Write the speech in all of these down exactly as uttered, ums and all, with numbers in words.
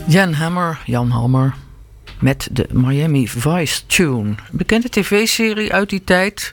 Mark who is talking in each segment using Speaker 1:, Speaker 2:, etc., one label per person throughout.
Speaker 1: Jan Hammer, Jan Hammer, met de Miami Vice tune. Bekende tv-serie uit die tijd.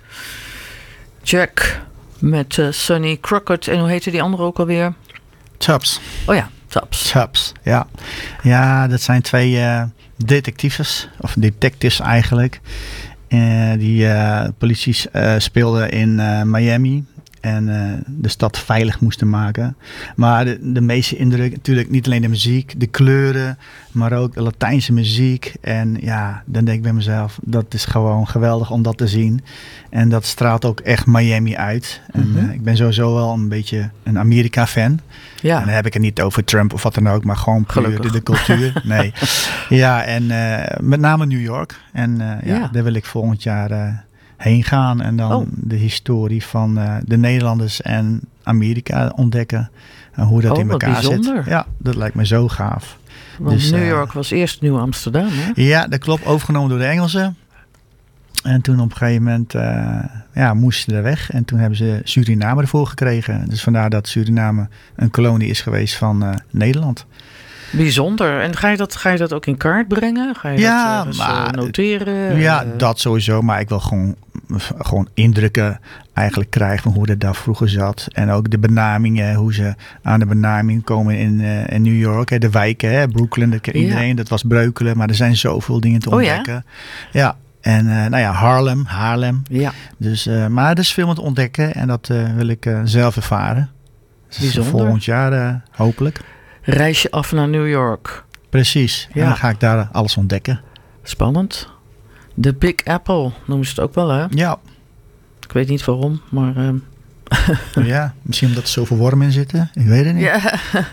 Speaker 1: Jack met uh, Sonny Crockett. En hoe heette die andere ook alweer?
Speaker 2: Tubbs.
Speaker 1: Oh ja, Tubbs.
Speaker 2: Tubbs, ja. Ja, dat zijn twee uh, detectives, of detectives eigenlijk. Uh, die uh, politie uh, speelden in uh, Miami. En uh, de stad veilig moesten maken. Maar de, de meeste indruk, natuurlijk niet alleen de muziek, de kleuren, maar ook de Latijnse muziek. En ja, dan denk ik bij mezelf, dat is gewoon geweldig om dat te zien. En dat straalt ook echt Miami uit. Mm-hmm. En uh, ik ben sowieso wel een beetje een Amerika-fan. Ja. En dan heb ik het niet over Trump of wat dan ook, maar gewoon puur de, de cultuur. Nee. Ja, en uh, met name New York. En uh, ja, ja, daar wil ik volgend jaar Uh, heen gaan en dan oh. de historie van uh, de Nederlanders en Amerika ontdekken. En hoe dat oh, in elkaar zit. Ja, dat lijkt me zo gaaf.
Speaker 1: Want dus, New York uh, was eerst Nieuw Amsterdam, hè?
Speaker 2: Ja, dat klopt. Overgenomen door de Engelsen. En toen op een gegeven moment uh, ja, moesten ze er weg. En toen hebben ze Suriname ervoor gekregen. Dus vandaar dat Suriname een kolonie is geweest van uh, Nederland.
Speaker 1: Bijzonder. En ga je dat, ga je dat ook in kaart brengen? Ga je
Speaker 2: ja,
Speaker 1: dat uh,
Speaker 2: maar,
Speaker 1: noteren?
Speaker 2: Ja,
Speaker 1: uh,
Speaker 2: dat sowieso. Maar ik wil gewoon, gewoon indrukken eigenlijk krijgen van hoe dat daar vroeger zat. En ook de benamingen, hoe ze aan de benaming komen in, uh, in New York. Hè, de wijken, hè, Brooklyn, dat ken iedereen. Ja. Dat was Breukelen. Maar er zijn zoveel dingen te ontdekken. Oh, ja? Ja. En uh, nou ja, Harlem, Haarlem. Ja. Dus, uh, maar er is veel om te ontdekken. En dat uh, wil ik uh, zelf ervaren. Dus bijzonder. Volgend jaar uh, hopelijk.
Speaker 1: Reis je af naar New York.
Speaker 2: Precies. Ja. En dan ga ik daar alles ontdekken.
Speaker 1: Spannend. De Big Apple noemen ze het ook wel, hè?
Speaker 2: Ja.
Speaker 1: Ik weet niet waarom, maar... Uh...
Speaker 2: ja, misschien omdat er zoveel wormen in zitten. Ik weet het niet.
Speaker 1: Ja.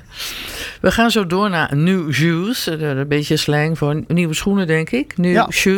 Speaker 1: We gaan zo door naar New Shoes. Een beetje slang voor nieuwe schoenen, denk ik. New ja. Shoes.